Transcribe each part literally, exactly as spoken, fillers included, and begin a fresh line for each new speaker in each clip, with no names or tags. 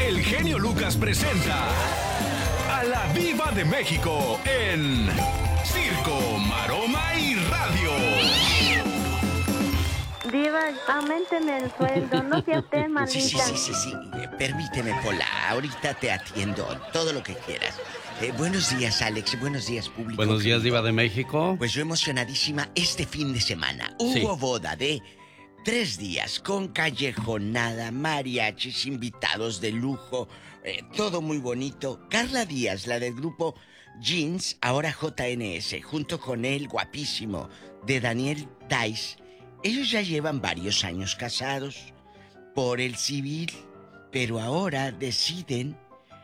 el genio Lucas presenta a la Diva de México en Circo, Maroma y Radio.
Diva, auménteme el sueldo, no sea usted maldita.
Sí, sí, sí, sí, sí. Eh, permíteme, Pola, ahorita te atiendo, todo lo que quieras. Eh, buenos días, Alex, buenos días, público.
Buenos días,
querido.
Diva de México.
Pues yo emocionadísima este fin de semana. Hubo
Sí.
boda de tres días con callejonada, mariachis, invitados de lujo, eh, todo muy bonito. Carla Díaz, la del grupo Jeans, ahora J N S, junto con el guapísimo de Daniel Dice. Ellos ya llevan varios años casados por el civil, pero ahora deciden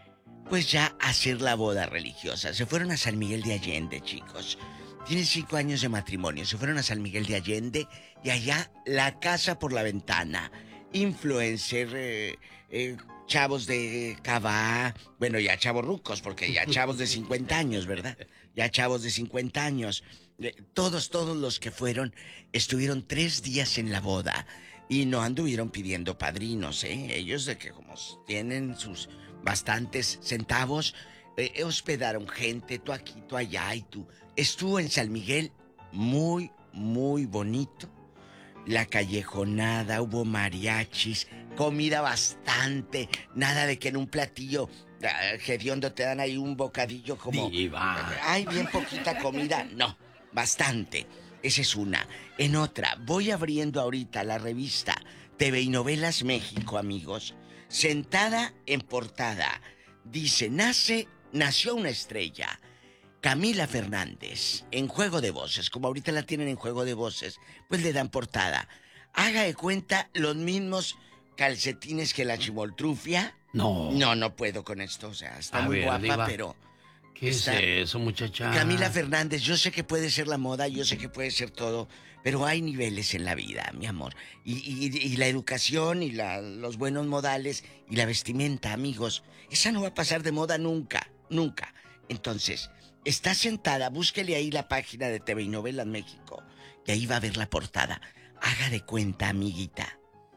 pues ya hacer la boda religiosa. Se fueron a San Miguel de Allende, chicos. Tienen cinco años de matrimonio. Se fueron a San Miguel de Allende y allá la casa por la ventana. Influencer, eh, eh, chavos de Cabá. Bueno, ya chavos rucos, porque ya chavos de cincuenta años, ¿verdad? Ya chavos de cincuenta años. Eh, todos, todos los que fueron estuvieron tres días en la boda y no anduvieron pidiendo padrinos, ¿eh? Ellos de que como tienen sus bastantes centavos, eh, hospedaron gente, tú aquí, tú allá y tú. Estuvo en San Miguel muy, muy bonito. La callejonada, hubo mariachis, comida bastante, nada de que en un platillo uh, hediondo te dan ahí un bocadillo como...
Diva.
Hay bien poquita comida, no, bastante. Esa es una. En otra, voy abriendo ahorita la revista T V y Novelas México, amigos. Sentada en portada, dice, nace, nació una estrella. Camila Fernández, en Juego de Voces, como ahorita la tienen en Juego de Voces, pues le dan portada. Haga de cuenta los mismos calcetines que la Chimoltrufia.
No.
No, no puedo con esto, o sea, está
A
muy
ver,
guapa,
Diva.
pero...
¿Qué
está...
es eso, muchacha?
Camila Fernández, yo sé que puede ser la moda, yo sé que puede ser todo, pero hay niveles en la vida, mi amor. Y, y, y la educación y la, los buenos modales y la vestimenta, amigos, esa no va a pasar de moda nunca, nunca. Entonces... está sentada, búsquele ahí la página de T V y Novelas México, y ahí va a ver la portada. Haga de cuenta, amiguita,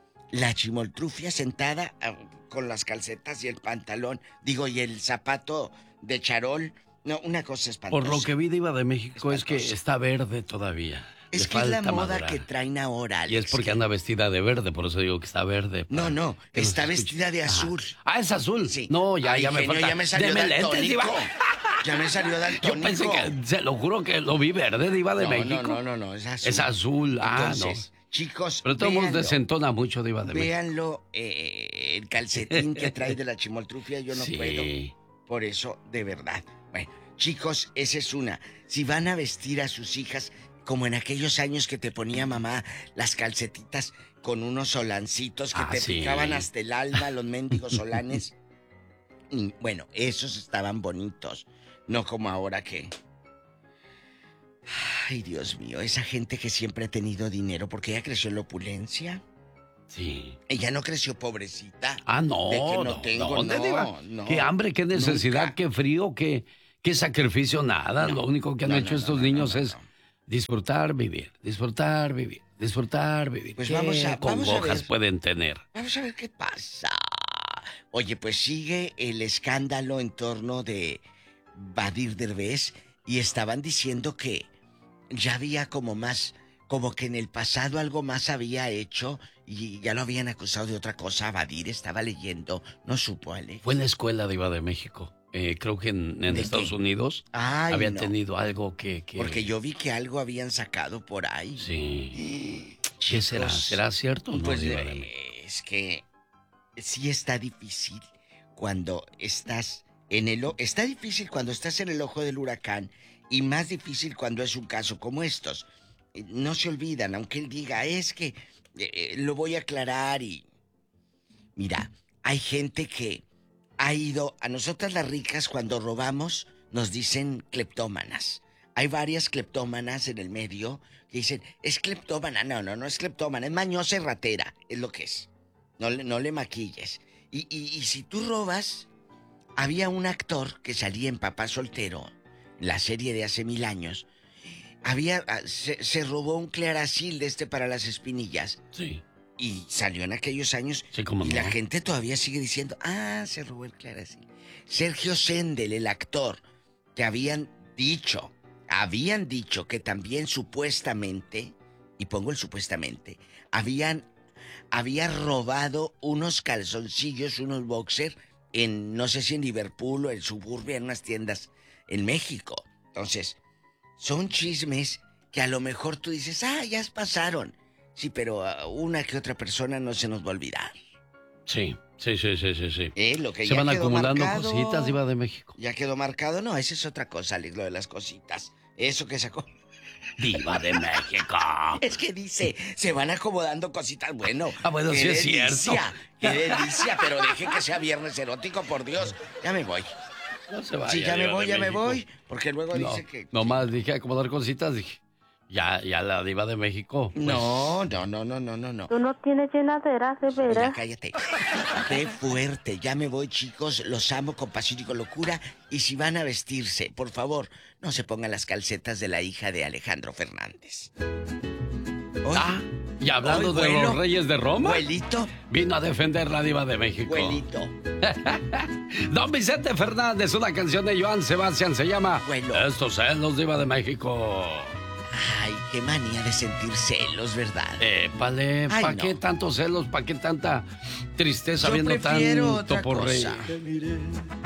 la Chimoltrufia sentada uh, con las calcetas y el pantalón, digo, y el zapato de charol. No, una cosa espantosa.
Por lo que vi, Diva de México,
Espantosa.
es que está verde todavía.
Es
Le
que es la
falta
moda
madurar.
que traen ahora, Alex.
Y es porque anda vestida de verde, por eso digo que está verde.
No, no,
que nos
está
escuche.
vestida de azul.
Ah, es azul.
Sí.
No, ya,
Ay,
ya me
genio,
falta.
ya me salió
Deme lentes,
daltónico.
Diva.
Ya me salió
Yo
daltónico.
pensé que, se lo juro que lo vi verde, Diva de
no,
México.
No, no, no, no, es azul.
Es azul, ah,
Entonces,
no.
chicos,
Pero todo el mundo
véanlo.
desentona mucho, Diva de México.
Véanlo, eh, el calcetín que trae de la Chimoltrufia, yo no
Sí.
puedo. Por eso, de verdad. Bueno, chicos, esa es una. Si van a vestir a sus hijas, como en aquellos años que te ponía mamá las calcetitas con unos solancitos que
Ah,
te
sí.
picaban hasta el alma, los mendigos solanes. Y, bueno, esos estaban bonitos. No como ahora que... Ay, Dios mío, esa gente que siempre ha tenido dinero, porque ella creció en la opulencia.
Sí.
Ella no creció pobrecita.
Ah, no,
De que no
no,
tengo,
¿dónde,
no,
Diva?
no.
Qué hambre, qué necesidad,
Nunca.
qué frío, qué, qué sacrificio, nada.
No.
Lo único que han
No,
hecho
no,
estos
no, no,
niños
no, no,
es
no.
disfrutar, vivir, disfrutar, vivir, disfrutar, vivir.
Pues
¿Qué
vamos a- vamos a
congojas
ver.
pueden tener?
Vamos a ver qué pasa. Oye, pues sigue el escándalo en torno de Badir Derbez y estaban diciendo que ya había como más, como que en el pasado algo más había hecho y ya lo habían acusado de otra cosa. Badir estaba leyendo, no supo, Ale.
Fue en la escuela de Iba de México. Eh, creo que en, en
¿De
Estados
qué?
Unidos
Ay,
habían
no.
tenido algo que, que...
Porque yo vi que algo habían sacado por ahí.
Sí. ¿Qué
Chicos,
será? ¿Será cierto o no,
Pues
Diva
eh,
de México?
es que sí está difícil cuando estás en el o- está difícil cuando estás en el ojo del huracán y más difícil cuando es un caso como estos. Eh, No se olvidan, aunque él diga, es que eh, eh, lo voy a aclarar y mira, hay gente que ha ido a nosotras las ricas cuando robamos nos dicen cleptómanas. Hay varias cleptómanas en el medio que dicen, es cleptómana. No, no, no es cleptómana, es mañosa y ratera, es lo que es. No le, no le maquilles. Y, y, y si tú robas, había un actor que salía en Papá Soltero, la serie de hace mil años. Había, se, se robó un Claracil de este para las espinillas.
Sí.
y salió en aquellos años.
Sí, cómo
y
no.
la gente todavía sigue diciendo, ah, se robó el Clara, sí. Sergio Sendel, el actor, que habían dicho, habían dicho que también supuestamente, y pongo el supuestamente, habían, había robado unos calzoncillos, unos boxer, en, no sé si en Liverpool o en Suburbia, en unas tiendas en México. Entonces, son chismes que a lo mejor tú dices, ah, ya pasaron. Sí, pero a una que otra persona no se nos va a olvidar.
Sí, sí, sí, sí, sí. sí.
Eh, lo que
se
ya
van
quedó
acumulando
marcado,
cositas, Diva de México.
Ya quedó marcado, no, esa es otra cosa, Alex, lo de las cositas. Eso que sacó.
Diva de México.
Es que dice, se van acomodando cositas, bueno.
Ah, bueno,
qué
sí es
delicia,
cierto.
Qué delicia, pero deje que sea viernes erótico, por Dios. Ya me voy.
No se vaya,
Sí, ya me
Diva
voy,
de
ya me
México.
voy. Porque luego
No,
dice que...
nomás dije acomodar cositas, dije, ya, ya la Diva de México. Pues,
No, no, no, no, no, no, no.
Tú no tienes llenadera, de
Ya
veras.
cállate. Qué fuerte. Ya me voy, chicos. Los amo con pasión y con locura. Y si van a vestirse, por favor, no se pongan las calcetas de la hija de Alejandro Fernández. Oye,
Ah, y hablando
Oye,
de
güelo,
los reyes de Roma,
Güelito,
vino a defender la Diva de México.
güelito.
Don Vicente Fernández, una canción de Joan Sebastián, se llama
Güelo.
Estos celos, Diva de México.
Ay, qué manía de sentir celos, ¿verdad?
Épale,
Ay,
¿para
no.
qué tantos celos? ¿Para qué tanta tristeza
Yo
viendo
prefiero
tanto
otra
por rey?
cosa.